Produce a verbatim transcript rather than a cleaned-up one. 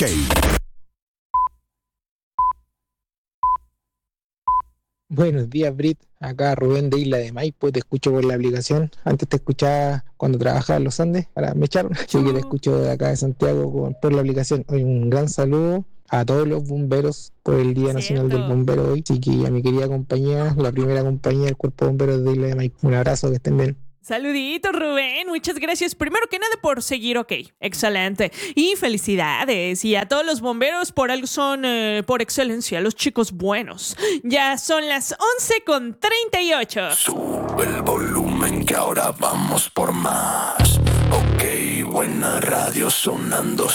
Ok. Buenos días, Brit. Acá Rubén de Isla de Maipo, te escucho por la aplicación. Antes te escuchaba cuando trabajaba en los Andes, ahora me echaron, así que te Chu. escucho de acá de Santiago con- por la aplicación. Hoy un gran saludo a todos los bomberos por el Día Nacional del Cierto. Bombero hoy. Así que a mi querida compañía, la primera compañía del Cuerpo de Bomberos de Isla de Maipo. Un abrazo, que estén bien. Saluditos, Rubén. Muchas gracias. Primero que nada por seguir, ok. Excelente. Y felicidades. Y a todos los bomberos por algo son, eh, por excelencia, los chicos buenos. Ya son las once con treinta y ocho. Sube el volumen que ahora vamos por más. Ok, buena radio sonando.